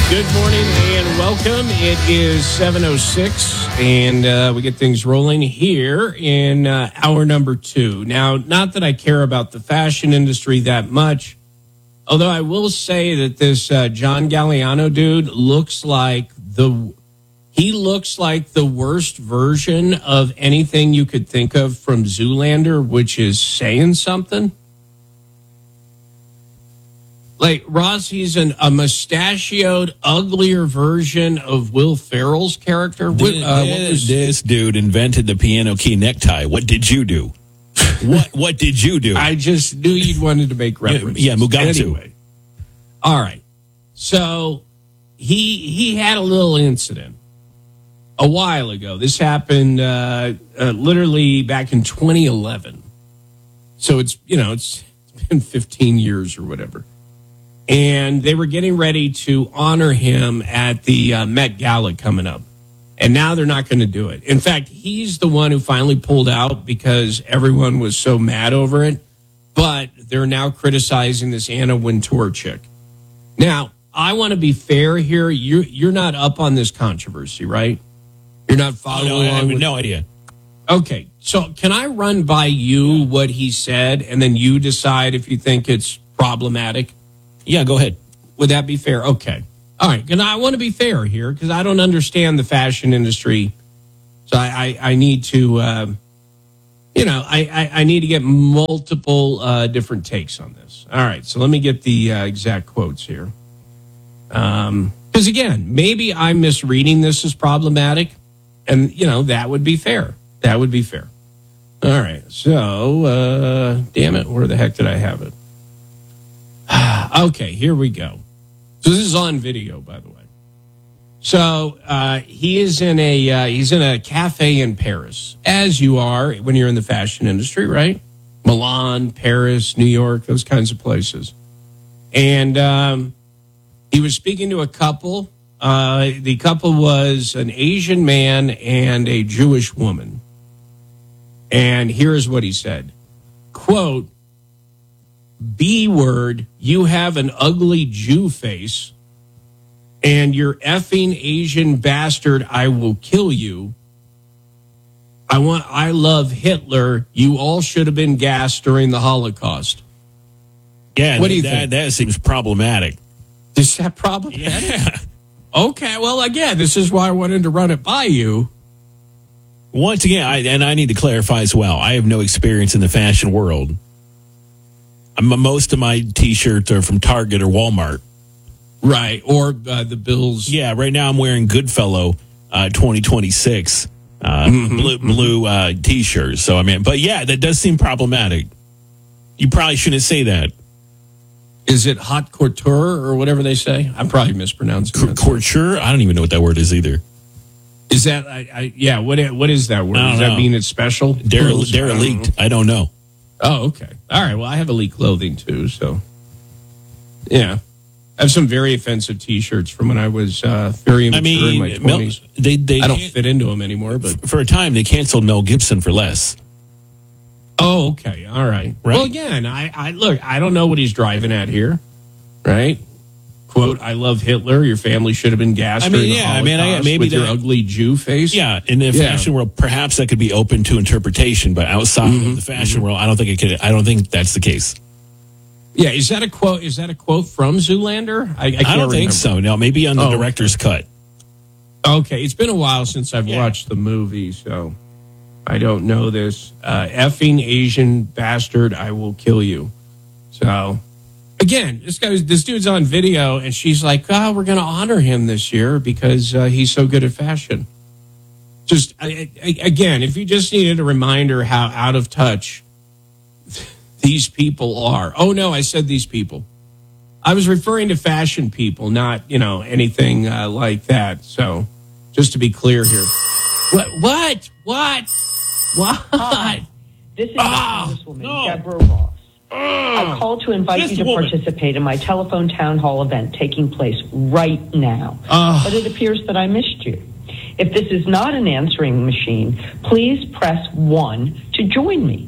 Good morning and welcome. It is 7:06, and we get things rolling here in hour number 2. Now, not that I care about the fashion industry that much, although I will say that this John Galliano dude looks like the worst version of anything you could think of from Zoolander, which is saying something. Like, Ross, he's a mustachioed, uglier version of Will Ferrell's character. This dude invented the piano key necktie. What did you do? What did you do? I just knew you wanted to make reference. Yeah, Mugatu. Anyway. All right. So he had a little incident a while ago. This happened literally back in 2011. So it's been 15 years or whatever. And they were getting ready to honor him at the Met Gala coming up. And now they're not going to do it. In fact, he's the one who finally pulled out because everyone was so mad over it. But they're now criticizing this Anna Wintour chick. Now, I want to be fair here. You're not up on this controversy, right? You're not following along? I have no idea. Okay, so can I run by you what he said, and then you decide if you think it's problematic? Yeah, go ahead. Would that be fair? Okay. All right. And I want to be fair here because I don't understand the fashion industry. So I need to, I need to get multiple different takes on this. All right. So let me get the exact quotes here. Because, again, maybe I'm misreading this as problematic. And, that would be fair. That would be fair. All right. So, damn it. Where the heck did I have it? Okay, here we go. So this is on video, by the way. So he is in he's in a cafe in Paris, as you are when you're in the fashion industry, right? Milan, Paris, New York, those kinds of places. And he was speaking to a couple. The couple was an Asian man and a Jewish woman. And here's what he said. Quote, B word, you have an ugly Jew face, and you're effing Asian bastard, I will kill you. I love Hitler. You all should have been gassed during the Holocaust. Yeah, what do you think? That seems problematic. Is that problematic? Yeah. Okay, well, again, this is why I wanted to run it by you. Once again, I need to clarify as well, I have no experience in the fashion world. Most of my T-shirts are from Target or Walmart. Right, or the Bills. Yeah, right now I'm wearing Goodfellow 2026 blue T-shirts. So, but yeah, that does seem problematic. You probably shouldn't say that. Is it haute couture or whatever they say? I'm probably mispronouncing it. Couture? I don't even know what that word is either. Is that, what is that word? Does that mean it's special? Derelict. I don't know. Oh, okay. All right. Well, I have elite clothing too, so yeah, I have some very offensive T-shirts from when I was very immature in my 20s. I don't fit into them anymore, but for a time they canceled Mel Gibson for less. Oh, okay. All right. Well, again, I look. I don't know what he's driving at here, right? Quote, I love Hitler. Your family should have been gassed. Maybe with your ugly Jew face. Yeah, in the fashion world, perhaps that could be open to interpretation, but outside of the fashion world, I don't think it could. I don't think that's the case. Yeah, is that a quote? Is that a quote from Zoolander? I don't think so. No, maybe on the director's cut. Okay, it's been a while since I've watched the movie, so I don't know this. Effing Asian bastard, I will kill you. So. Again, this dude's on video, and she's like, we're going to honor him this year because he's so good at fashion. Just, again, if you just needed a reminder how out of touch these people are. Oh, no, I said these people. I was referring to fashion people, not, anything like that. So, just to be clear here. What? Hi, this is Congresswoman Deborah Ross. I called to invite you to participate in my telephone town hall event taking place right now. But it appears that I missed you. If this is not an answering machine, please press 1 to join me.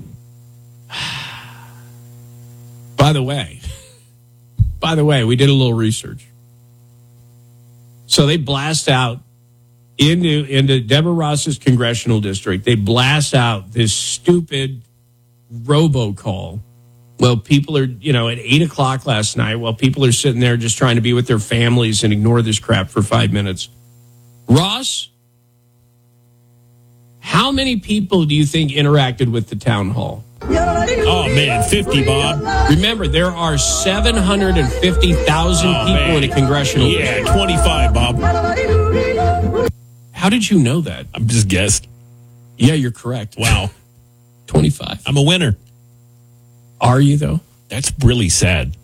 By the way, we did a little research. So they blast out into Deborah Ross's congressional district. They blast out this stupid robocall. Well, people are, at 8 o'clock last night, while people are sitting there just trying to be with their families and ignore this crap for 5 minutes. Ross, how many people do you think interacted with the town hall? Oh, man, 50, Bob. Remember, there are 750,000 people in a congressional district. 25, Bob. How did you know that? I'm just guessed. Yeah, you're correct. Wow. 25. I'm a winner. Are you, though? That's really sad.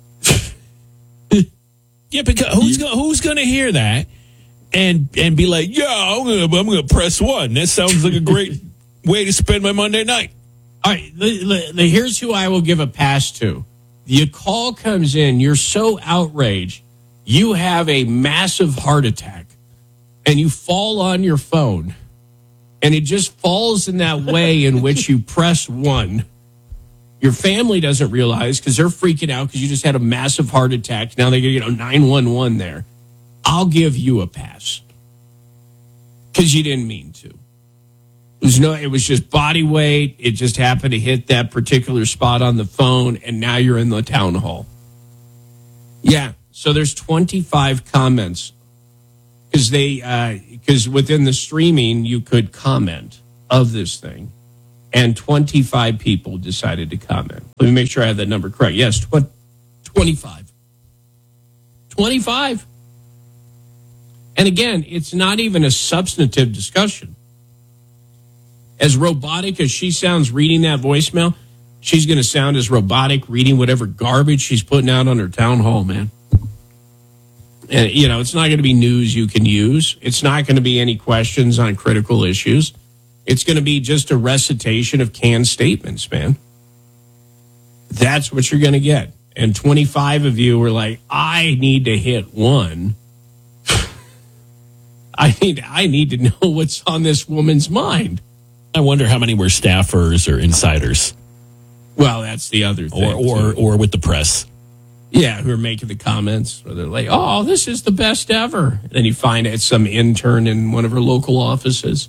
Yeah, because who's going to hear that and be like, yeah, I'm gonna press 1. That sounds like a great way to spend my Monday night. All right, here's who I will give a pass to. Your call comes in, you're so outraged, you have a massive heart attack, and you fall on your phone, and it just falls in that way in which you press 1. Your family doesn't realize because they're freaking out because you just had a massive heart attack. Now they get 911 there. I'll give you a pass because you didn't mean to. It was just body weight. It just happened to hit that particular spot on the phone, and now you're in the town hall. Yeah, so there's 25 comments because within the streaming you could comment of this thing, and 25 people decided to comment. Let me make sure I have that number correct. Yes, 25. 25. And again, it's not even a substantive discussion. As robotic as she sounds reading that voicemail, she's going to sound as robotic reading whatever garbage she's putting out on her town hall, man. And, it's not going to be news you can use. It's not going to be any questions on critical issues. It's going to be just a recitation of canned statements, man. That's what you're going to get. And 25 of you were like, I need to hit 1. I need to know what's on this woman's mind. I wonder how many were staffers or insiders. Well, that's the other thing. Or with the press. Yeah, who are making the comments. Or they're like, oh, this is the best ever. And then you find it's some intern in one of her local offices.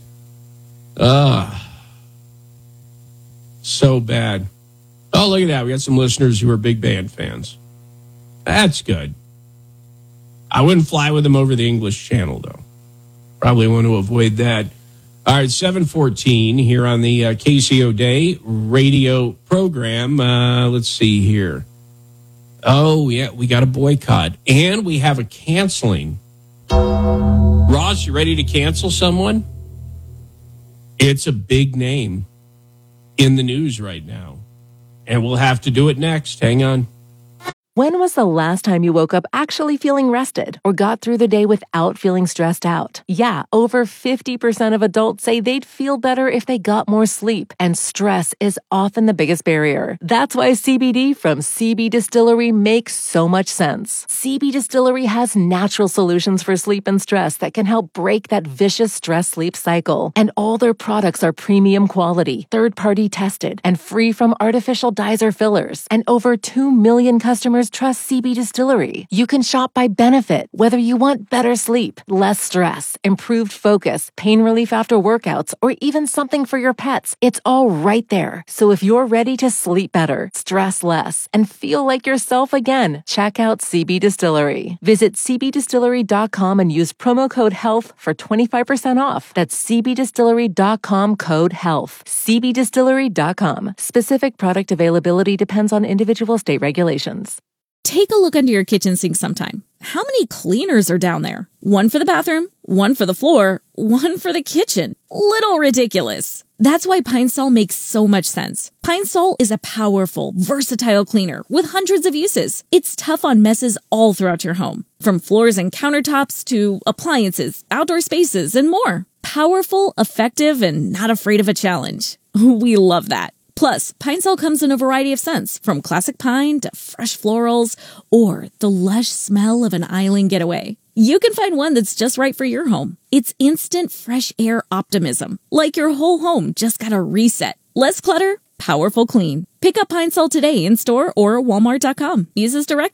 So bad. Oh, look at that. We got some listeners who are big band fans. That's good. I wouldn't fly with them over the English Channel, though. Probably want to avoid that. All right, 7:14 here on the KCO Day radio program. Let's see here. Oh, yeah, we got a boycott. And we have a canceling. Ross, you ready to cancel someone? It's a big name in the news right now. And we'll have to do it next. Hang on. When was the last time you woke up actually feeling rested or got through the day without feeling stressed out? Yeah, over 50% of adults say they'd feel better if they got more sleep, and stress is often the biggest barrier. That's why CBD from CB Distillery makes so much sense. CB Distillery has natural solutions for sleep and stress that can help break that vicious stress-sleep cycle. And all their products are premium quality, third-party tested, and free from artificial dyes or fillers. And over 2 million customers trust CB Distillery. You can shop by benefit, whether you want better sleep, less stress, improved focus, pain relief after workouts, or even something for your pets. It's all right there. So if you're ready to sleep better, stress less, and feel like yourself again, check out CB Distillery. Visit cbdistillery.com and use promo code HEALTH for 25% off. That's cbdistillery.com code HEALTH. cbdistillery.com. Specific product availability depends on individual state regulations. Take a look under your kitchen sink sometime. How many cleaners are down there? One for the bathroom, one for the floor, one for the kitchen. Little ridiculous. That's why Pine Sol makes so much sense. Pine Sol is a powerful, versatile cleaner with hundreds of uses. It's tough on messes all throughout your home, from floors and countertops to appliances, outdoor spaces, and more. Powerful, effective, and not afraid of a challenge. We love that. Plus, Pine Sol comes in a variety of scents, from classic pine to fresh florals, or the lush smell of an island getaway. You can find one that's just right for your home. It's instant fresh air optimism, like your whole home just got a reset. Less clutter, powerful clean. Pick up Pine Sol today in store or walmart.com. Use as directed.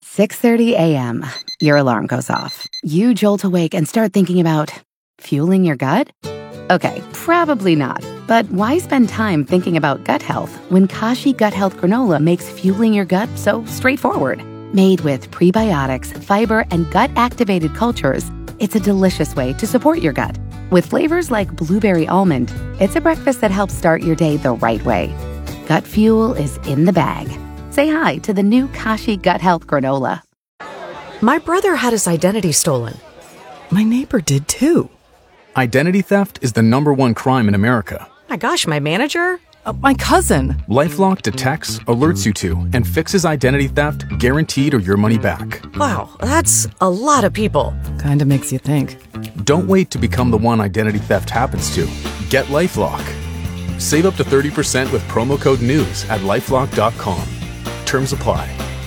6:30 a.m. Your alarm goes off. You jolt awake and start thinking about fueling your gut? Okay, probably not. But why spend time thinking about gut health when Kashi Gut Health Granola makes fueling your gut so straightforward? Made with prebiotics, fiber, and gut-activated cultures, it's a delicious way to support your gut. With flavors like blueberry almond, it's a breakfast that helps start your day the right way. Gut fuel is in the bag. Say hi to the new Kashi Gut Health Granola. My brother had his identity stolen. My neighbor did too. Identity theft is the #1 crime in America. My gosh, my manager? My cousin. LifeLock detects, alerts you to, and fixes identity theft guaranteed or your money back. Wow, that's a lot of people. Kinda makes you think. Don't wait to become the one identity theft happens to. Get LifeLock. Save up to 30% with promo code NEWS at LifeLock.com. Terms apply.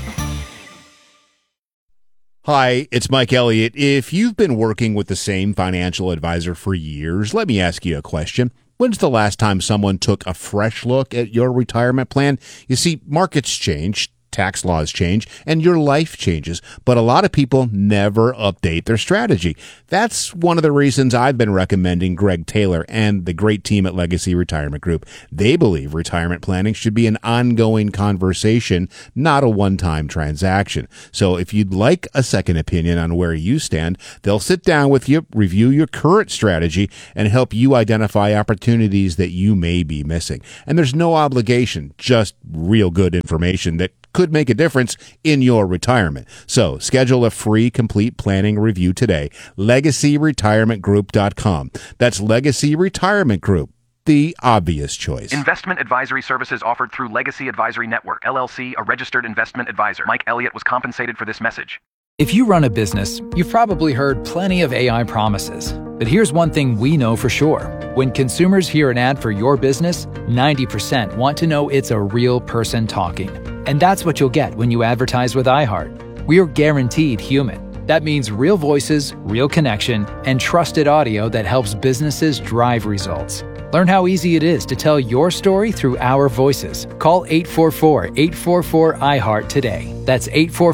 Hi, it's Mike Elliott. If you've been working with the same financial advisor for years, let me ask you a question. When's the last time someone took a fresh look at your retirement plan? You see, markets change, tax laws change, and your life changes, but a lot of people never update their strategy. That's one of the reasons I've been recommending Greg Taylor and the great team at Legacy Retirement Group. They believe retirement planning should be an ongoing conversation, not a one-time transaction. So if you'd like a second opinion on where you stand, they'll sit down with you, review your current strategy, and help you identify opportunities that you may be missing. And there's no obligation, just real good information that could make a difference in your retirement. So schedule a free complete planning review today. LegacyRetirementGroup.com. That's Legacy Retirement Group, the obvious choice. Investment advisory services offered through Legacy Advisory Network, LLC, a registered investment advisor. Mike Elliott was compensated for this message. If you run a business, you've probably heard plenty of AI promises. But here's one thing we know for sure. When consumers hear an ad for your business, 90% want to know it's a real person talking. And that's what you'll get when you advertise with iHeart. We are guaranteed human. That means real voices, real connection, and trusted audio that helps businesses drive results. Learn how easy it is to tell your story through our voices. Call 844-844-iHeart today. That's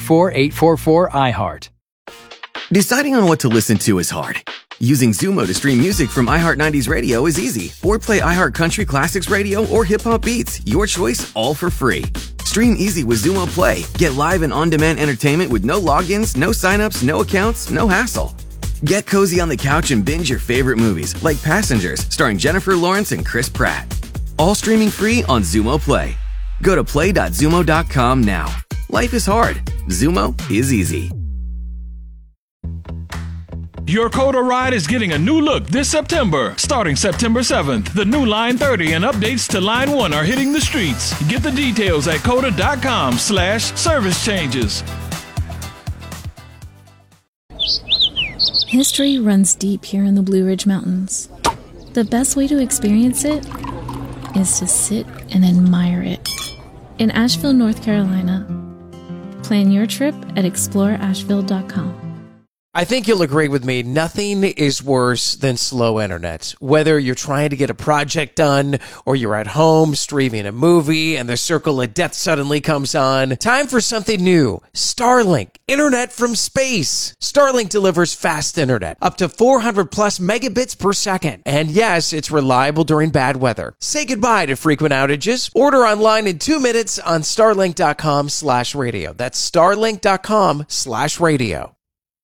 844-844-iHeart. Deciding on what to listen to is hard. Using Zumo to stream music from iHeart 90s Radio is easy. Or play iHeart Country Classics Radio or Hip Hop Beats. Your choice, all for free. Stream easy with Zumo Play. Get live and on-demand entertainment with no logins, no signups, no accounts, no hassle. Get cozy on the couch and binge your favorite movies, like Passengers, starring Jennifer Lawrence and Chris Pratt. All streaming free on Zumo Play. Go to play.zumo.com now. Life is hard. Zumo is easy. Your Coda ride is getting a new look this September. Starting September 7th, the new Line 30 and updates to Line 1 are hitting the streets. Get the details at coda.com/service changes. History runs deep here in the Blue Ridge Mountains. The best way to experience it is to sit and admire it. In Asheville, North Carolina. Plan your trip at exploreasheville.com. I think you'll agree with me, nothing is worse than slow internet. Whether you're trying to get a project done or you're at home streaming a movie and the circle of death suddenly comes on, time for something new. Starlink, internet from space. Starlink delivers fast internet, up to 400 plus megabits per second. And yes, it's reliable during bad weather. Say goodbye to frequent outages. Order online in 2 minutes on starlink.com/radio. That's starlink.com/radio.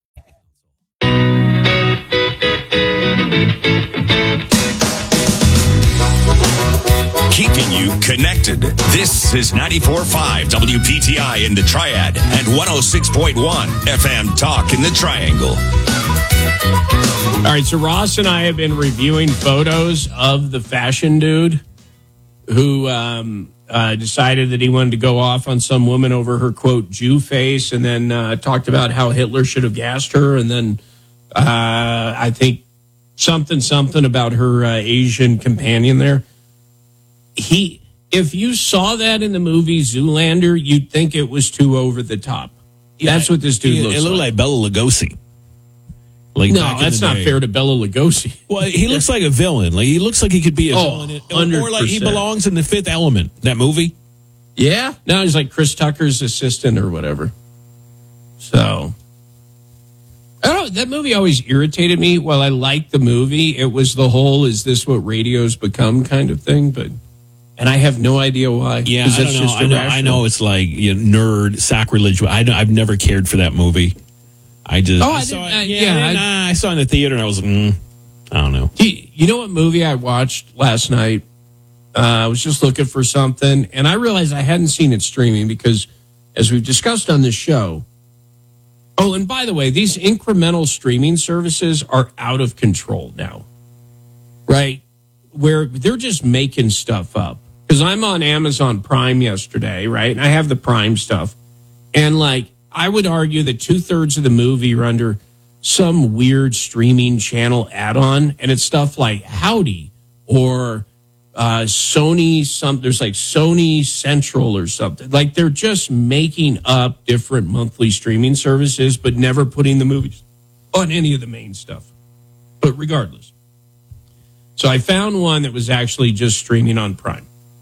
Keeping you connected. This is 94.5 WPTI in the Triad and 106.1 FM Talk in the Triangle. All right, so Ross and I have been reviewing photos of the fashion dude who decided that he wanted to go off on some woman over her, quote, Jew face, and then talked about how Hitler should have gassed her, and then I think something about her Asian companion there. If you saw that in the movie Zoolander, you'd think it was too over the top. Yeah, that's what this dude looks like. It looked like Bela Lugosi. Like no, that's not fair to Bela Lugosi. Well, he looks like a villain. Like he looks like he could be a villain. 100%. Or like he belongs in The Fifth Element, that movie. Yeah. Now he's like Chris Tucker's assistant or whatever. So, I don't know. That movie always irritated me. While I liked the movie, it was the whole "is this what radio's become" kind of thing. And I have no idea why. Yeah, I don't know. I know it's like nerd sacrilege. I've never cared for that movie. I saw it in the theater and I was I don't know. You know what movie I watched last night? I was just looking for something, and I realized I hadn't seen it streaming because, as we've discussed on this show. Oh, and by the way, these incremental streaming services are out of control now, right? Where they're just making stuff up. Because I'm on Amazon Prime yesterday, right? And I have the Prime stuff. And, I would argue that 2/3 of the movie are under some weird streaming channel add-on. And it's stuff like Howdy or Sony, there's Sony Central or something. They're just making up different monthly streaming services, but never putting the movies on any of the main stuff. But regardless. So I found one that was actually just streaming on Prime.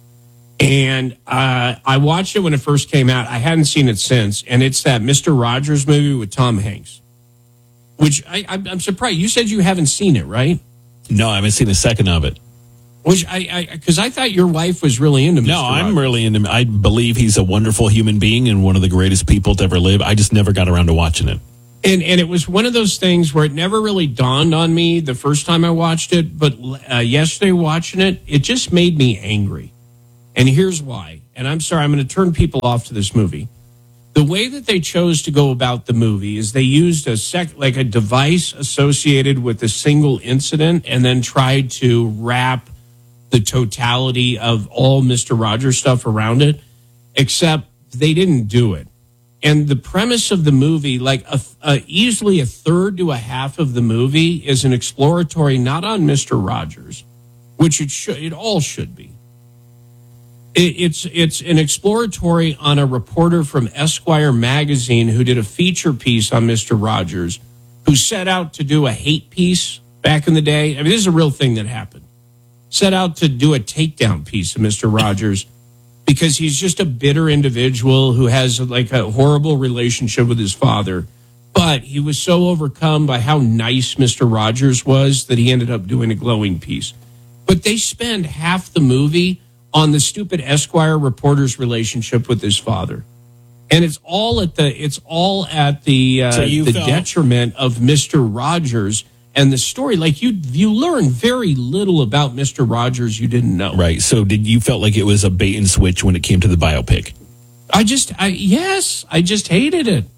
And I watched it when it first came out. I hadn't seen it since. And it's that Mr. Rogers movie with Tom Hanks, which I'm surprised. You said you haven't seen it, right? No, I haven't seen a second of it. Which because I thought your wife was really into Mr. No, I'm Rogers. really into him. I believe he's a wonderful human being and one of the greatest people to ever live. I just never got around to watching it. And it was one of those things where it never really dawned on me the first time I watched it. But yesterday watching it, it just made me angry. And here's why. And I'm sorry, I'm going to turn people off to this movie. The way that they chose to go about the movie is they used a device associated with a single incident and then tried to wrap the totality of all Mr. Rogers stuff around it, except they didn't do it. And the premise of the movie, easily a third to a half of the movie is an exploratory, not on Mr. Rogers, which it all should be. It's an exploratory on a reporter from Esquire magazine who did a feature piece on Mr. Rogers, who set out to do a hate piece back in the day. I mean, this is a real thing that happened. Set out to do a takedown piece of Mr. Rogers because he's just a bitter individual who has a horrible relationship with his father. But he was so overcome by how nice Mr. Rogers was that he ended up doing a glowing piece. But they spend half the movie on the stupid Esquire reporter's relationship with his father, and it's all at the detriment of Mr. Rogers and the story. You learn very little about Mr. Rogers you didn't know. Right. So you felt like it was a bait and switch when it came to the biopic? Yes, I just hated it.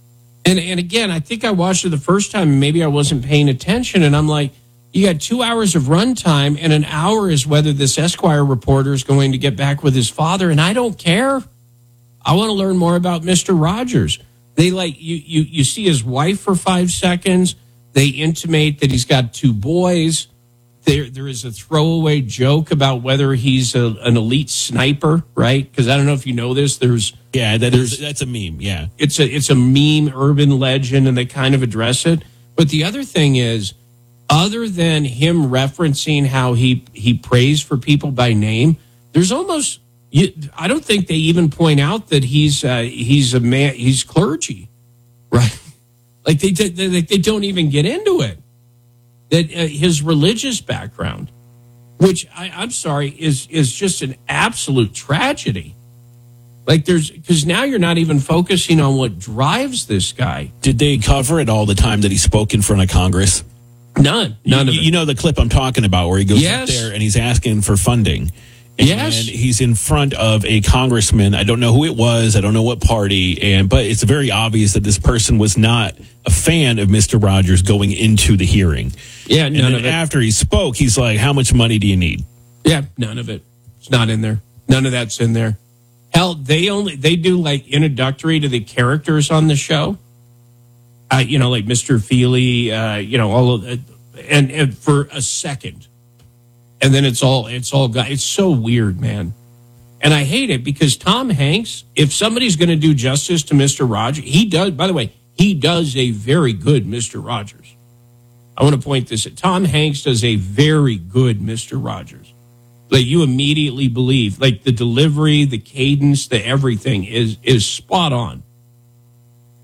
And again, I think I watched it the first time and maybe I wasn't paying attention, and I'm like, you got 2 hours of runtime, and an hour is whether this Esquire reporter is going to get back with his father, and I don't care. I want to learn more about Mr. Rogers. They you see his wife for 5 seconds. They intimate that he's got 2 boys. There is a throwaway joke about whether he's an elite sniper, right? Because I don't know if you know this. That's a meme. Yeah, it's a meme, urban legend, and they kind of address it. But the other thing is, other than him referencing how he prays for people by name, there's almost I don't think they even point out that he's a man, he's clergy, right? They don't even get into it. That his religious background, which I'm sorry is just an absolute tragedy. Because now you're not even focusing on what drives this guy. Did they cover it all the time that he spoke in front of Congress? None of it. You know the clip I'm talking about where he goes up there and he's asking for funding. And he's in front of a congressman. I don't know who it was. I don't know what party. But it's very obvious that this person was not a fan of Mr. Rogers going into the hearing. Yeah, none of it. After he spoke, he's like, how much money do you need? Yeah, none of it. It's not in there. None of that's in there. Hell, they do introductory to the characters on the show. Like Mr. Feely, all of it, and for a second. And then it's all gone. It's so weird, man. And I hate it because Tom Hanks, if somebody's going to do justice to Mr. Rogers, he does, by the way, he does a very good Mr. Rogers. I want to point this out. Tom Hanks does a very good Mr. Rogers. You immediately believe, the delivery, the cadence, the everything is spot on.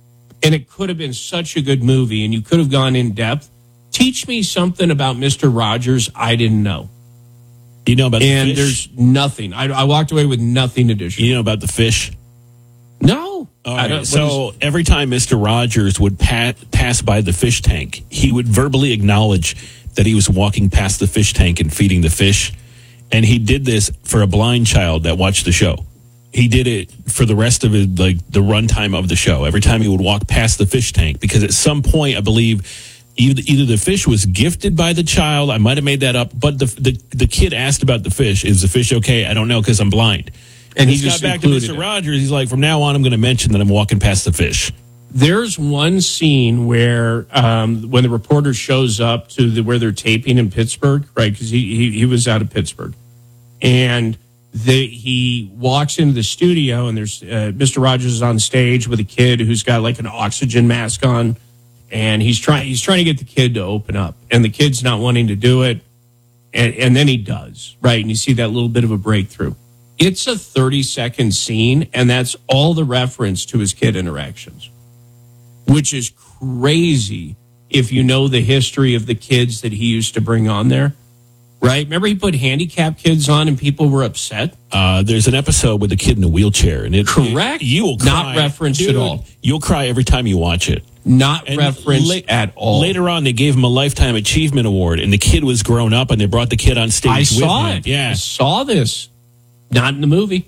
and it could have been such a good movie, and you could have gone in depth. Teach me something about Mr. Rogers I didn't know. You know about the fish? And there's nothing. I walked away with nothing additional. You know about the fish? No. All right. So every time Mr. Rogers would pass by the fish tank, he would verbally acknowledge that he was walking past the fish tank and feeding the fish. And he did this for a blind child that watched the show. He did it for the rest of it, like the runtime of the show. Every time he would walk past the fish tank, because at some point, I believe either the fish was gifted by the child. I might have made that up, but the kid asked about the fish. Is the fish okay? I don't know because I'm blind. And he just got back to Mr. Rogers. He's like, from now on, I'm going to mention that I'm walking past the fish. There's one scene where when the reporter shows up to where they're taping in Pittsburgh, right? Because he was out of Pittsburgh, and he walks into the studio, and there's Mr. Rogers is on stage with a kid who's got like an oxygen mask on, and he's trying to get the kid to open up, and the kid's not wanting to do it, and then he does, right? And you see that little bit of a breakthrough. It's a 30-second scene, and that's all the reference to his kid interactions, which is crazy if you know the history of the kids that he used to bring on there, right? Remember he put handicapped kids on and people were upset? There's an episode with a kid in a wheelchair. And correct. You will cry. Not referenced at all. You'll cry every time you watch it. Not referenced at all. Later on, they gave him a Lifetime Achievement Award, and the kid was grown up, and they brought the kid on stage I saw him. it. Yeah. I saw this. Not in the movie.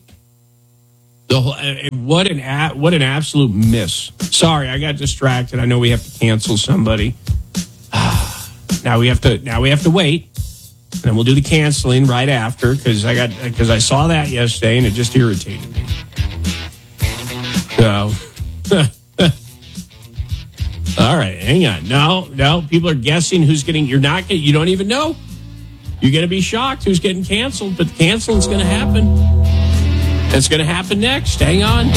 What an absolute miss. Sorry, I got distracted. I know we have to cancel somebody. Now we have to wait, and then we'll do the canceling right after because I saw that yesterday and it just irritated me. So, all right, hang on. No, people are guessing who's getting. You don't even know. You're going to be shocked who's getting canceled, but the canceling's going to happen. It's going to happen next. Hang on.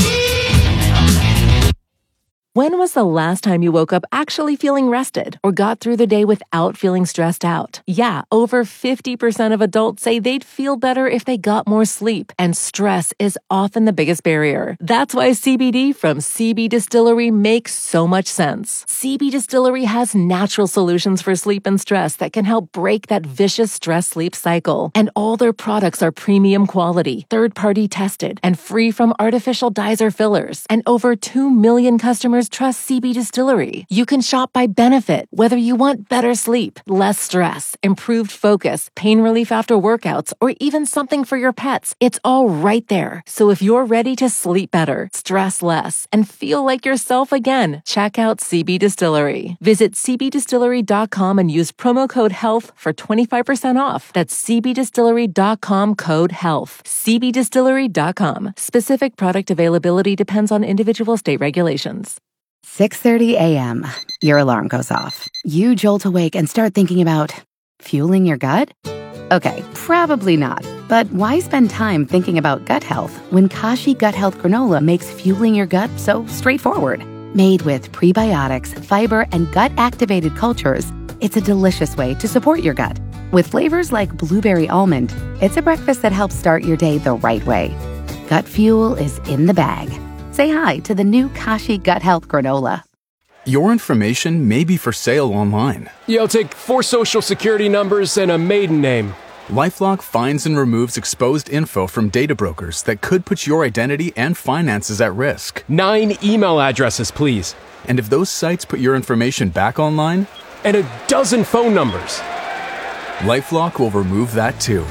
When was the last time you woke up actually feeling rested or got through the day without feeling stressed out? Yeah, over 50% of adults say they'd feel better if they got more sleep, and stress is often the biggest barrier. That's why CBD from CB Distillery makes so much sense. CB Distillery has natural solutions for sleep and stress that can help break that vicious stress-sleep cycle. And all their products are premium quality, third-party tested, and free from artificial dyes or fillers. And over 2 million customers trust CB Distillery. You can shop by benefit, whether you want better sleep, less stress, improved focus, pain relief after workouts, or even something for your pets. It's all right there. So if you're ready to sleep better, stress less, and feel like yourself again, check out CB Distillery. Visit cbdistillery.com and use promo code HEALTH for 25% off. That's cbdistillery.com code HEALTH. cbdistillery.com. Specific product availability depends on individual state regulations. 6:30 a.m. Your alarm goes off. You jolt awake and start thinking about fueling your gut? Okay, probably not. But why spend time thinking about gut health when Kashi Gut Health Granola makes fueling your gut so straightforward? Made with prebiotics, fiber, and gut-activated cultures, it's a delicious way to support your gut. With flavors like blueberry almond, it's a breakfast that helps start your day the right way. Gut fuel is in the bag. Say hi to the new Kashi Gut Health Granola. Your information may be for sale online. Yo, take 4 social security numbers and a maiden name. LifeLock finds and removes exposed info from data brokers that could put your identity and finances at risk. 9 email addresses, please. And if those sites put your information back online? And a dozen phone numbers. LifeLock will remove that too.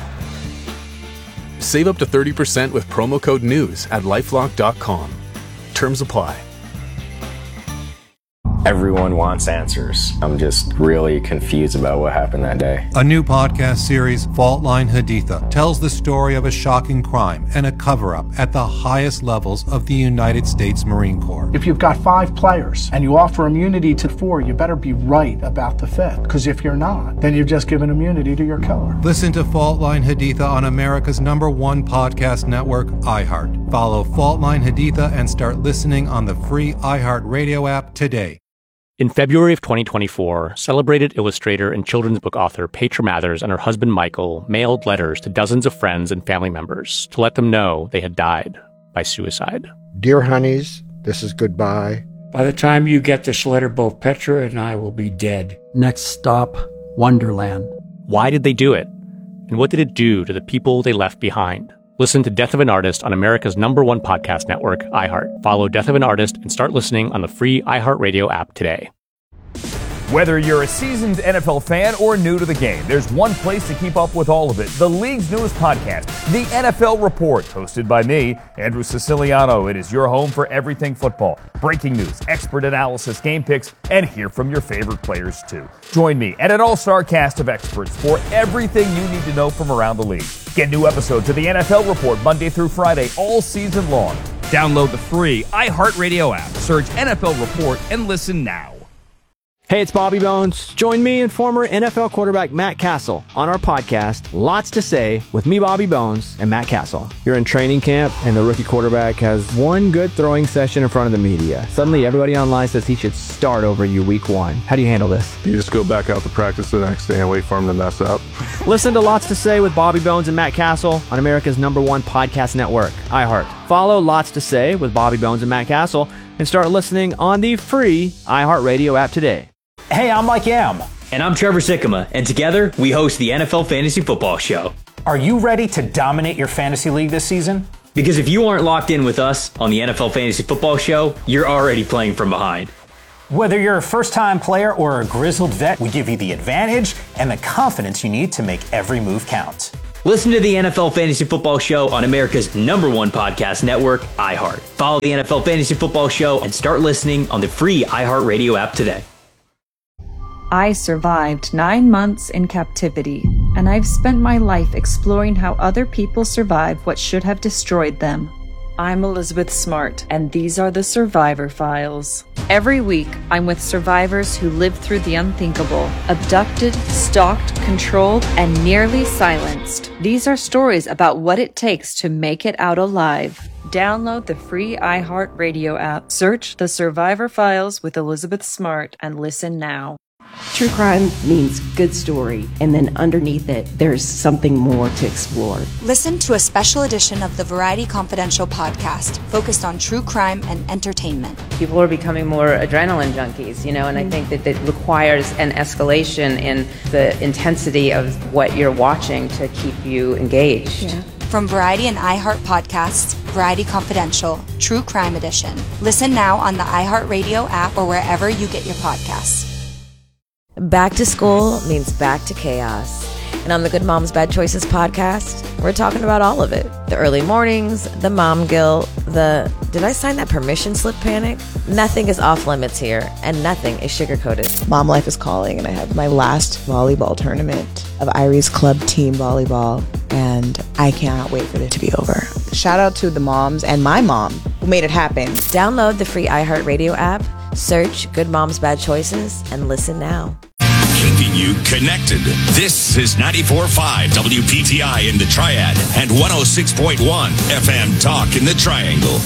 Save up to 30% with promo code NEWS at LifeLock.com. Terms apply. Everyone wants answers. I'm just really confused about what happened that day. A new podcast series, Fault Line Haditha, tells the story of a shocking crime and a cover-up at the highest levels of the United States Marine Corps. If you've got 5 players and you offer immunity to 4, you better be right about the 5th. Because if you're not, then you've just given immunity to your killer. Listen to Fault Line Haditha on America's #1 podcast network, iHeart. Follow Fault Line Haditha and start listening on the free iHeart Radio app today. In February of 2024, celebrated illustrator and children's book author Petra Mathers and her husband Michael mailed letters to dozens of friends and family members to let them know they had died by suicide. Dear honeys, this is goodbye. By the time you get this letter, both Petra and I will be dead. Next stop, Wonderland. Why did they do it? And what did it do to the people they left behind? Listen to Death of an Artist on America's #1 podcast network, iHeart. Follow Death of an Artist and start listening on the free iHeartRadio app today. Whether you're a seasoned NFL fan or new to the game, there's one place to keep up with all of it. The league's newest podcast, The NFL Report, hosted by me, Andrew Siciliano. It is your home for everything football. Breaking news, expert analysis, game picks, and hear from your favorite players too. Join me and an all-star cast of experts for everything you need to know from around the league. Get new episodes of The NFL Report Monday through Friday all season long. Download the free iHeartRadio app, search NFL Report, and listen now. Hey, it's Bobby Bones. Join me and former NFL quarterback Matt Castle on our podcast, Lots to Say, with me, Bobby Bones, and Matt Castle. You're in training camp, and the rookie quarterback has one good throwing session in front of the media. Suddenly, everybody online says he should start over you week 1. How do you handle this? You just go back out to practice the next day and wait for him to mess up. Listen to Lots to Say with Bobby Bones and Matt Castle on America's #1 podcast network, iHeart. Follow Lots to Say with Bobby Bones and Matt Castle and start listening on the free iHeartRadio app today. Hey, I'm Mike Yam. And I'm Trevor Sikkema, and together we host the NFL Fantasy Football Show. Are you ready to dominate your fantasy league this season? Because if you aren't locked in with us on the NFL Fantasy Football Show, you're already playing from behind. Whether you're a first-time player or a grizzled vet, we give you the advantage and the confidence you need to make every move count. Listen to the NFL Fantasy Football Show on America's #1 podcast network, iHeart. Follow the NFL Fantasy Football Show and start listening on the free iHeartRadio app today. I survived 9 months in captivity, and I've spent my life exploring how other people survive what should have destroyed them. I'm Elizabeth Smart, and these are the Survivor Files. Every week, I'm with survivors who lived through the unthinkable, abducted, stalked, controlled, and nearly silenced. These are stories about what it takes to make it out alive. Download the free iHeartRadio app, search The Survivor Files with Elizabeth Smart, and listen now. True crime means good story, and then underneath it, there's something more to explore. Listen to a special edition of the Variety Confidential podcast focused on true crime and entertainment. People are becoming more adrenaline junkies, and I think that it requires an escalation in the intensity of what you're watching to keep you engaged. Yeah. From Variety and iHeart podcasts, Variety Confidential, True Crime Edition. Listen now on the iHeartRadio app or wherever you get your podcasts. Back to school means back to chaos. And on the Good Moms Bad Choices podcast, we're talking about all of it. The early mornings, the mom guilt, the did I sign that permission slip panic? Nothing is off limits here, and nothing is sugar-coated. Mom life is calling, and I have my last volleyball tournament of Irie's Club Team Volleyball, and I cannot wait for it to be over. Shout out to the moms and my mom who made it happen. Download the free iHeartRadio app, search Good Moms Bad Choices, and listen now. Keeping you connected. This is 94.5 WPTI in the Triad and 106.1 FM Talk in the Triangle.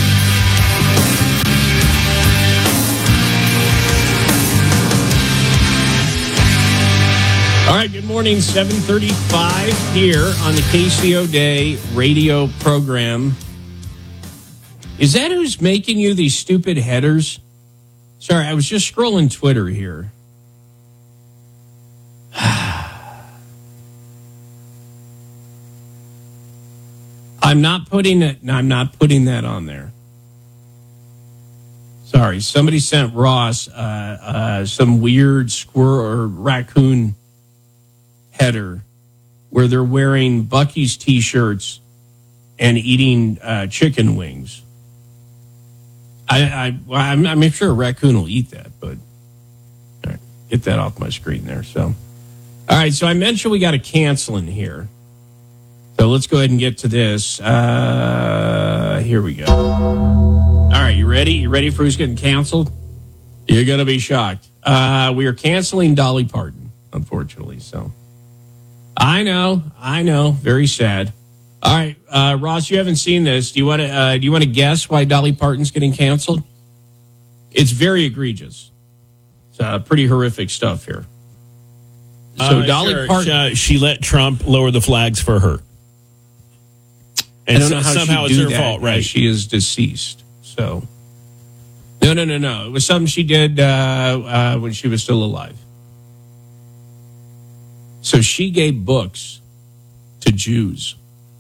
All right, good morning, 7:35 here on the KCO Day radio program. Is that who's making you these stupid headers? Sorry, I was just scrolling Twitter here. I'm not putting that on there. Sorry, somebody sent Ross some weird squirrel or raccoon header where they're wearing Buc-ee's t-shirts and eating chicken wings. I'm sure a raccoon will eat that, but all right, get that off my screen there. So, all right, so I mentioned we got a canceling here. So let's go ahead and get to this. Here we go. All right, you ready? You ready for who's getting canceled? You're going to be shocked. We are canceling Dolly Parton, unfortunately. So I know. Very sad. All right, Ross, you haven't seen this. Do you want to guess why Dolly Parton's getting canceled? It's very egregious. It's pretty horrific stuff here. So Dolly Parton, she let Trump lower the flags for her. And I don't know how somehow she it's do her that, fault, right? She is deceased. So No. It was something she did when she was still alive. So she gave books to Jews.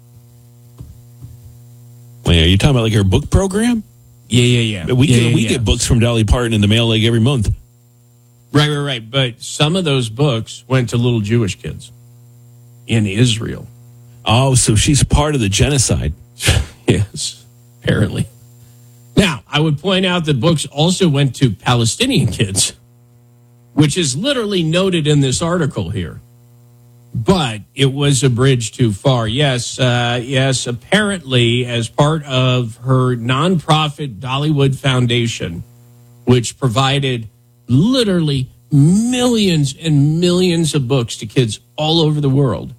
Wait, are you talking about like her book program? Yeah. We get books from Dolly Parton in the mail like every month. Right. But some of those books went to little Jewish kids in Israel. Oh, so she's part of the genocide. Yes, apparently. Now, I would point out that books also went to Palestinian kids, which is literally noted in this article here. But it was a bridge too far. Yes, apparently as part of her nonprofit Dollywood Foundation, which provided literally millions and millions of books to kids all over the world.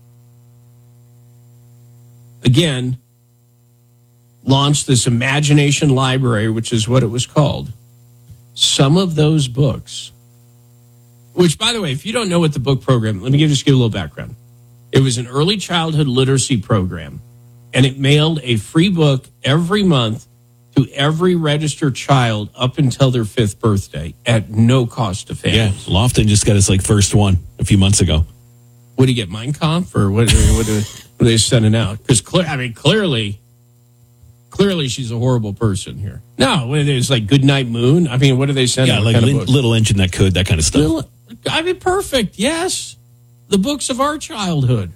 Again, launched this Imagination Library, which is what it was called. Some of those books, which, by the way, if you don't know what the book program, let me just give you a little background. It was an early childhood literacy program, and it mailed a free book every month to every registered child up until their 5th birthday at no cost to families. Yeah, Lofton just got his first one a few months ago. What do you get, Mein Kampf, or what are they sending out? Because clearly she's a horrible person here. No, it's like Goodnight Moon. I mean, what do they send out? Yeah, like Little Engine That Could, that kind of stuff. Perfect. Yes. The books of our childhood.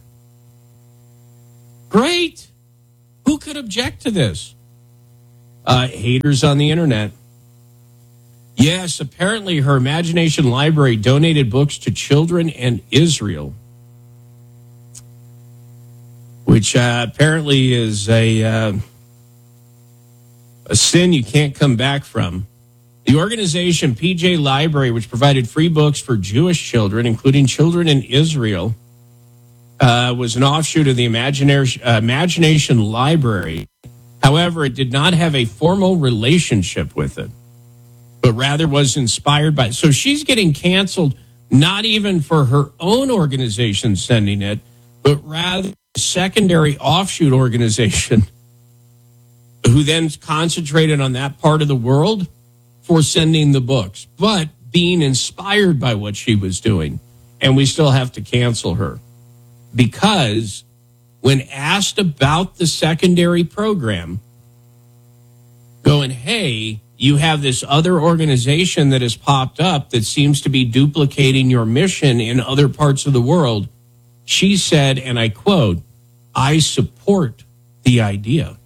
Great. Who could object to this? Haters on the internet. Yes, apparently her Imagination Library donated books to children in Israel, which apparently is a sin you can't come back from. The organization PJ Library, which provided free books for Jewish children, including children in Israel, was an offshoot of the Imagination Library. However, it did not have a formal relationship with it, but rather was inspired by it. So she's getting canceled, not even for her own organization sending it, but rather a secondary offshoot organization who then concentrated on that part of the world for sending the books, but being inspired by what she was doing. And we still have to cancel her because when asked about the secondary program, going, hey, you have this other organization that has popped up that seems to be duplicating your mission in other parts of the world, she said, and I quote, I support the idea.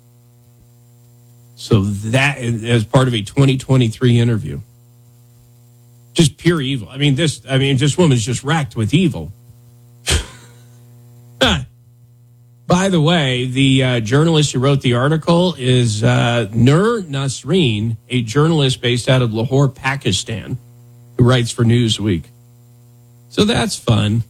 So that as part of a 2023 interview. Just pure evil. This woman's just racked with evil. By the way, the journalist who wrote the article is Nur Nasreen, a journalist based out of Lahore, Pakistan, who writes for Newsweek. So that's fun.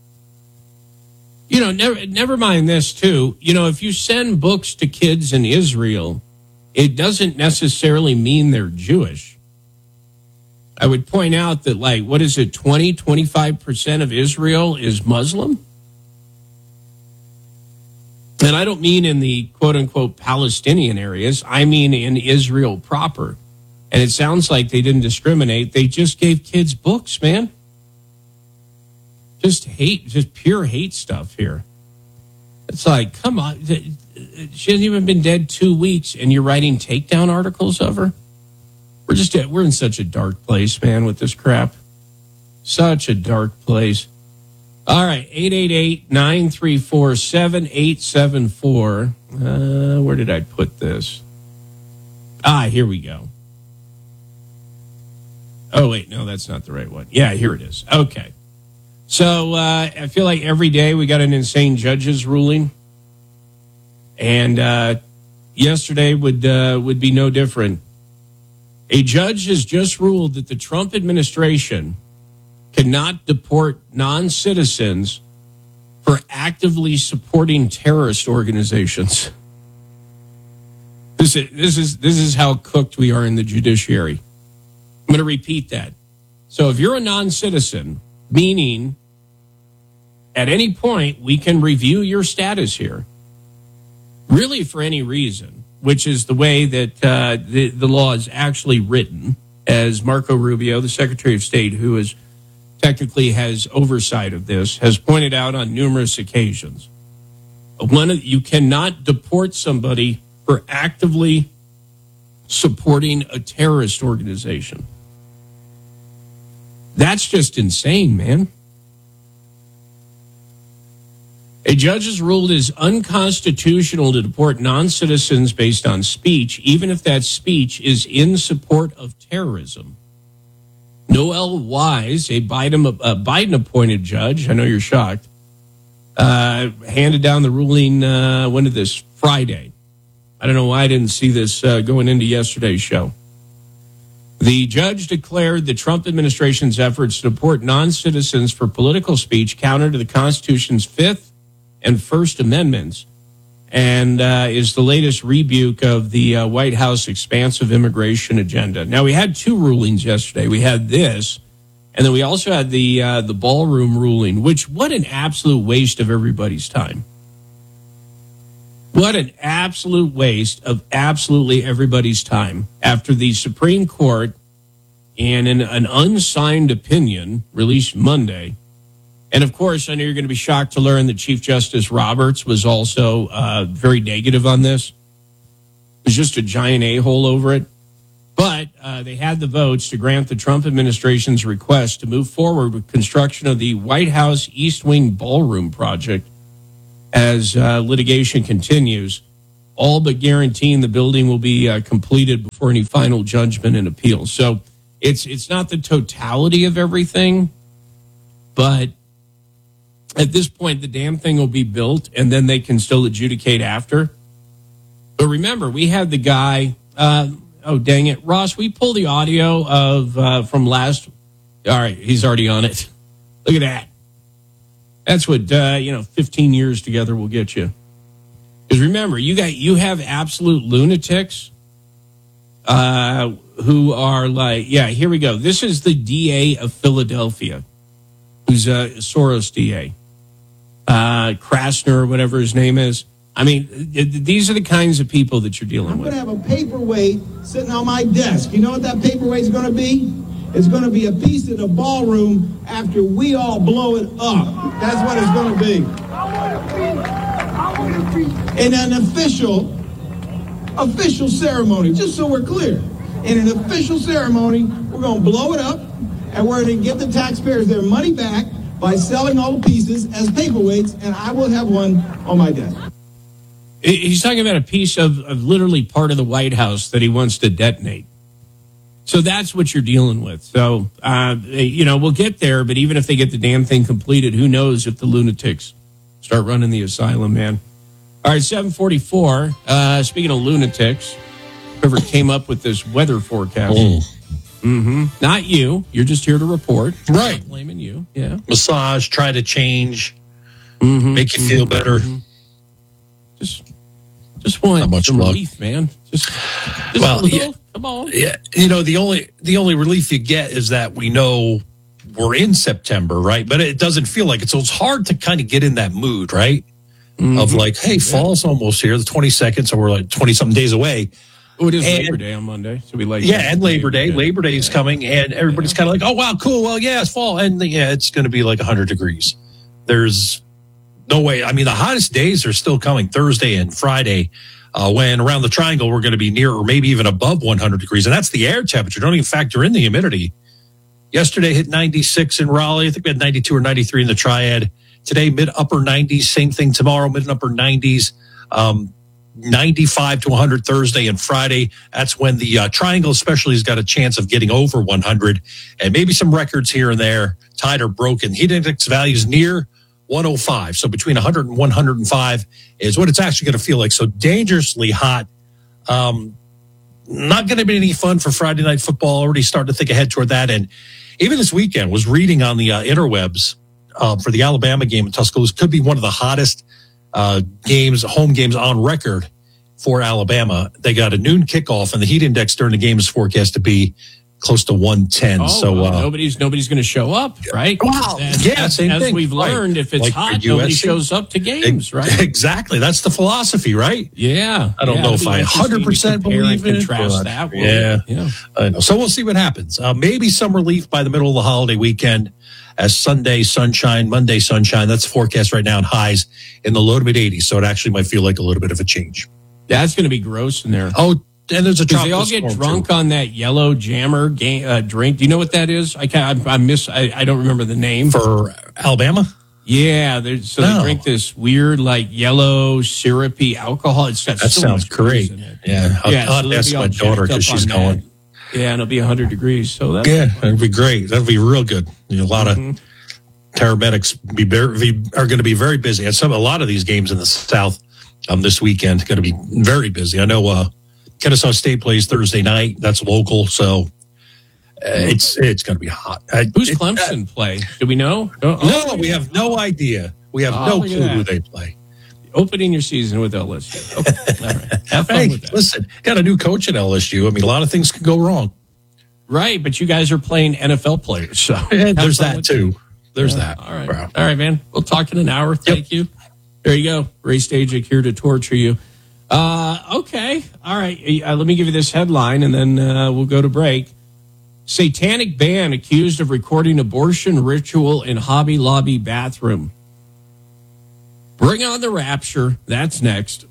Never mind this, too. If you send books to kids in Israel, it doesn't necessarily mean they're Jewish. I would point out that, 25% of Israel is Muslim? And I don't mean in the quote-unquote Palestinian areas. I mean in Israel proper. And it sounds like they didn't discriminate. They just gave kids books, man. Just pure hate stuff here. It's like, come on. She hasn't even been dead 2 weeks, and you're writing takedown articles of her? We're in such a dark place, man, with this crap. Such a dark place. All right, 888-934-7874. Where did I put this? Here we go. Oh, wait, no, that's not the right one. Yeah, here it is. Okay. So I feel like every day we got an insane judge's ruling. And yesterday would be no different. A judge has just ruled that the Trump administration cannot deport non-citizens for actively supporting terrorist organizations. This is how cooked we are in the judiciary. I'm going to repeat that. So if you're a non-citizen, meaning at any point we can review your status here, really for any reason, which is the way that the law is actually written, as Marco Rubio, the Secretary of State, who is technically has oversight of this, has pointed out on numerous occasions. You cannot deport somebody for actively supporting a terrorist organization. That's just insane, man. A judge has ruled it is unconstitutional to deport non-citizens based on speech, even if that speech is in support of terrorism. Noel Wise, a Biden-appointed judge, I know you're shocked, handed down the ruling, when did this? Friday. I don't know why I didn't see this going into yesterday's show. The judge declared the Trump administration's efforts to deport non-citizens for political speech counter to the Constitution's Fifth and First Amendments, and is the latest rebuke of the White House expansive immigration agenda. Now, we had two rulings yesterday. We had this, and then we also had the ballroom ruling, which, what an absolute waste of everybody's time. What an absolute waste of absolutely everybody's time. After the Supreme Court, in an unsigned opinion released Monday, and of course, I know you're going to be shocked to learn that Chief Justice Roberts was also very negative on this. It was just a giant a-hole over it. But they had the votes to grant the Trump administration's request to move forward with construction of the White House East Wing Ballroom project as litigation continues, all but guaranteeing the building will be completed before any final judgment and appeal. So it's not the totality of everything, but at this point, the damn thing will be built, and then they can still adjudicate after. But remember, we had the guy, oh, dang it. Ross, we pull the audio of from last. All right, he's already on it. Look at that. That's what, 15 years together will get you. Because remember, you have absolute lunatics who are like, yeah, here we go. This is the DA of Philadelphia, who's a Soros DA. Krasner, whatever his name is. I mean, these are the kinds of people that you're dealing with. I'm going to have a paperweight sitting on my desk. You know what that paperweight is going to be? It's going to be a piece of the ballroom after we all blow it up. That's what it's going to be. In an official ceremony, just so we're clear. In an official ceremony, we're going to blow it up, and we're going to give the taxpayers their money back by selling all the pieces as paperweights, and I will have one on my desk. He's talking about a piece of literally part of the White House that he wants to detonate. So that's what you're dealing with. So, we'll get there, but even if they get the damn thing completed, who knows if the lunatics start running the asylum, man. All right, 7:44. Speaking of lunatics, whoever came up with this weather forecast. Not you. You're just here to report. Right. I'm blaming you. Yeah. Massage, try to change, make you feel better. Just want some relief, man. Just well, a little. Yeah. Come on. Yeah. The only relief you get is that we know we're in September, right? But it doesn't feel like it. So it's hard to kind of get in that mood, right? Of like, hey, fall's almost here, the 22nd, so we're like 20-something days away. Oh, it is Labor Day on Monday, so we and Labor Day. Labor Day is coming, and everybody's kind of like, oh, wow, cool. Well, yeah, it's fall. And it's going to be like 100 degrees. There's no way. I mean, the hottest days are still coming Thursday and Friday, when around the triangle, we're going to be near or maybe even above 100 degrees. And that's the air temperature. Don't even factor in the humidity. Yesterday hit 96 in Raleigh. I think we had 92 or 93 in the Triad. Today, mid-upper 90s. Same thing tomorrow, mid and upper 90s. 95 to 100 Thursday and Friday. That's when the triangle especially has got a chance of getting over 100, and maybe some records here and there, tied or broken. Heat index values near 105. So between 100 and 105 is what it's actually going to feel like. So dangerously hot. Not going to be any fun for Friday Night Football. Already starting to think ahead toward that. And even this weekend was reading on the interwebs for the Alabama game in Tuscaloosa. Could be one of the hottest home games on record for Alabama. They got a noon kickoff, and the heat index during the game is forecast to be close to 110. Nobody's going to show up, right? Wow. Same as thing. We've learned, if it's hot, nobody shows up to games, right? Exactly. That's the philosophy, right? Yeah. I don't know if I 100% believe it. Contrast that. Yeah. I know. So we'll see what happens. Maybe some relief by the middle of the holiday weekend as Sunday sunshine, Monday sunshine. That's the forecast right now, and highs in the low to mid 80s. So it actually might feel like a little bit of a change. That's going to be gross in there. Oh, and there's a they all get drunk on that yellow jammer drink. Do you know what that is? I don't remember the name for Alabama. Yeah, they drink this weird like yellow syrupy alcohol. It's got that sounds great. Yeah, I'll ask my daughter because she's going. Yeah, and it'll be 100 degrees. So that'd be great. That'd be real good. A lot of paramedics are going to be very busy. And a lot of these games in the South this weekend going to be very busy. I know. Kennesaw State plays Thursday night. That's local, so it's going to be hot. Who's Clemson play? Do we know? No, we have no idea. We have no clue who they play. Opening your season with LSU. Okay. All right. Have fun with that. Listen, got a new coach at LSU. I mean, a lot of things can go wrong. Right, but you guys are playing NFL players, so there's that too. There's that. All right. All right, man. We'll talk in an hour. Thank you. There you go. Ray Stajic here to torture you. Okay. All right. Let me give you this headline and then we'll go to break. Satanic band accused of recording abortion ritual in Hobby Lobby bathroom. Bring on the rapture. That's next.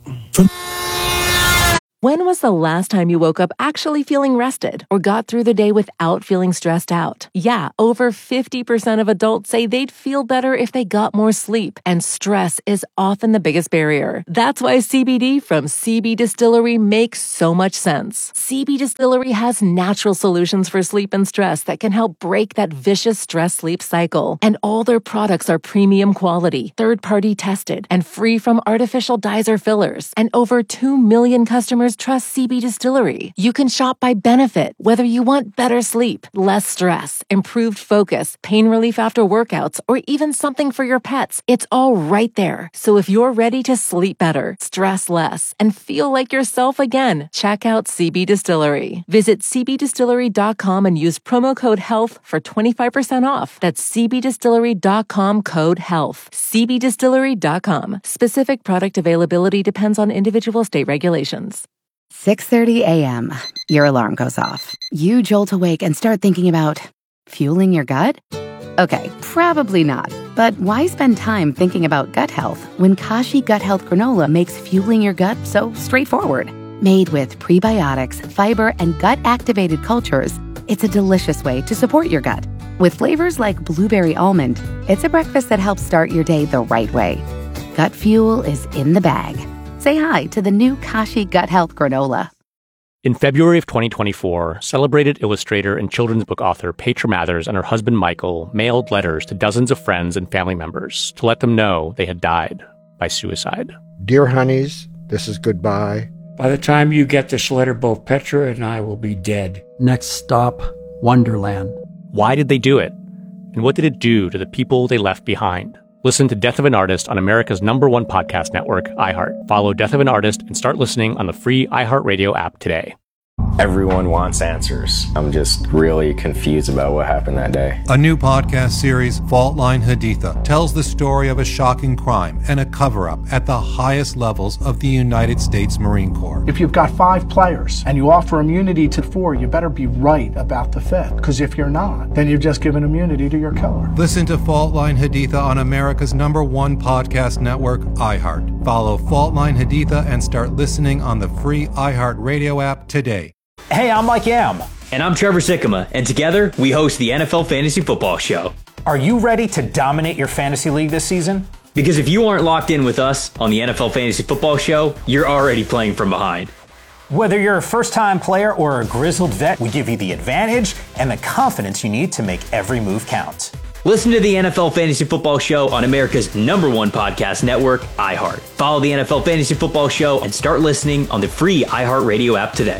When was the last time you woke up actually feeling rested or got through the day without feeling stressed out? Yeah, over 50% of adults say they'd feel better if they got more sleep, and stress is often the biggest barrier. That's why CBD from CB Distillery makes so much sense. CB Distillery has natural solutions for sleep and stress that can help break that vicious stress-sleep cycle. And all their products are premium quality, third-party tested, and free from artificial dyes or fillers. And over 2 million customers trust CB Distillery. You can shop by benefit, whether you want better sleep, less stress, improved focus, pain relief after workouts, or even something for your pets. It's all right there. So if you're ready to sleep better, stress less, and feel like yourself again, check out CB Distillery. Visit cbdistillery.com and use promo code HEALTH for 25% off. That's cbdistillery.com code HEALTH. cbdistillery.com. Specific product availability depends on individual state regulations. 6:30 a.m. Your alarm goes off. You jolt awake and start thinking about fueling your gut? Okay, probably not. But why spend time thinking about gut health when Kashi Gut Health Granola makes fueling your gut so straightforward? Made with prebiotics, fiber, and gut-activated cultures, it's a delicious way to support your gut. With flavors like blueberry almond, it's a breakfast that helps start your day the right way. Gut fuel is in the bag. Say hi to the new Kashi Gut Health Granola. In February of 2024, celebrated illustrator and children's book author Petra Mathers and her husband Michael mailed letters to dozens of friends and family members to let them know they had died by suicide. Dear honeys, this is goodbye. By the time you get this letter, both Petra and I will be dead. Next stop, Wonderland. Why did they do it? And what did it do to the people they left behind? Listen to Death of an Artist on America's #1 podcast network, iHeart. Follow Death of an Artist and start listening on the free iHeartRadio app today. Everyone wants answers. I'm just really confused about what happened that day. A new podcast series, Fault Line Haditha, tells the story of a shocking crime and a cover-up at the highest levels of the United States Marine Corps. If you've got 5 players and you offer immunity to 4, you better be right about the 5th. Because if you're not, then you've just given immunity to your killer. Listen to Fault Line Haditha on America's #1 podcast network, iHeart. Follow Fault Line Haditha and start listening on the free iHeart Radio app today. Hey, I'm Mike Yam. And I'm Trevor Sikkema. And together, we host the NFL Fantasy Football Show. Are you ready to dominate your fantasy league this season? Because if you aren't locked in with us on the NFL Fantasy Football Show, you're already playing from behind. Whether you're a first-time player or a grizzled vet, we give you the advantage and the confidence you need to make every move count. Listen to the NFL Fantasy Football Show on America's #1 podcast network, iHeart. Follow the NFL Fantasy Football Show and start listening on the free iHeart Radio app today.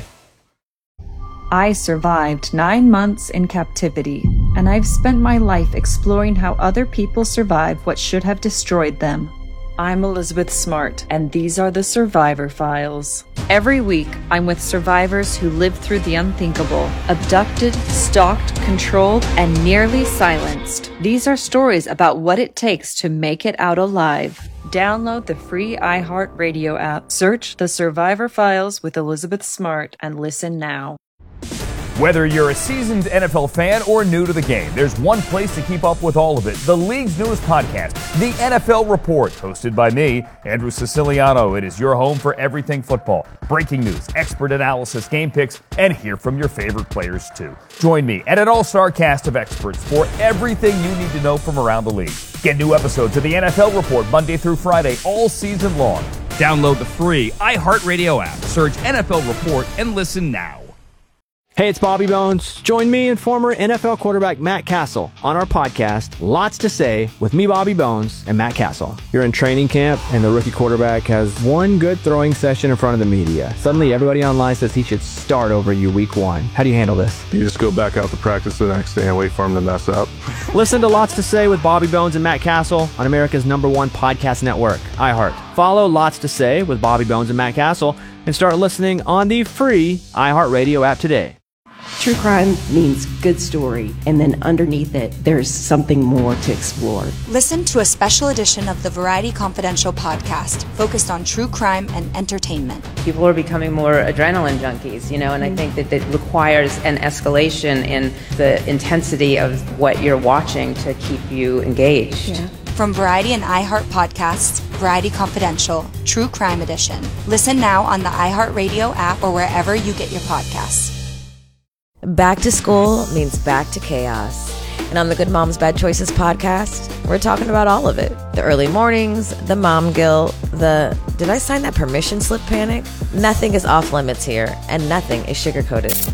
I survived 9 months in captivity, and I've spent my life exploring how other people survive what should have destroyed them. I'm Elizabeth Smart, and these are the Survivor Files. Every week, I'm with survivors who lived through the unthinkable, abducted, stalked, controlled, and nearly silenced. These are stories about what it takes to make it out alive. Download the free iHeartRadio app, search The Survivor Files with Elizabeth Smart, and listen now. Whether you're a seasoned NFL fan or new to the game, there's one place to keep up with all of it. The league's newest podcast, The NFL Report, hosted by me, Andrew Siciliano. It is your home for everything football. Breaking news, expert analysis, game picks, and hear from your favorite players too. Join me and an all-star cast of experts for everything you need to know from around the league. Get new episodes of The NFL Report Monday through Friday all season long. Download the free iHeartRadio app. Search NFL Report and listen now. Hey, it's Bobby Bones. Join me and former NFL quarterback Matt Castle on our podcast, Lots to Say, with me, Bobby Bones, and Matt Castle. You're in training camp, and the rookie quarterback has one good throwing session in front of the media. Suddenly, everybody online says he should start over you week one. How do you handle this? You just go back out to practice the next day and wait for him to mess up. Listen to Lots to Say with Bobby Bones and Matt Castle on America's #1 podcast network, iHeart. Follow Lots to Say with Bobby Bones and Matt Castle and start listening on the free iHeartRadio app today. True crime means good story, and then underneath it, there's something more to explore. Listen to a special edition of the Variety Confidential podcast focused on true crime and entertainment. People are becoming more adrenaline junkies, and I think that it requires an escalation in the intensity of what you're watching to keep you engaged. Yeah. From Variety and iHeart podcasts, Variety Confidential, True Crime Edition. Listen now on the iHeartRadio app or wherever you get your podcasts. Back to school means back to chaos. And on the Good Moms Bad Choices podcast, we're talking about all of it. The early mornings, the mom guilt, the did I sign that permission slip panic? Nothing is off limits here, and nothing is sugarcoated.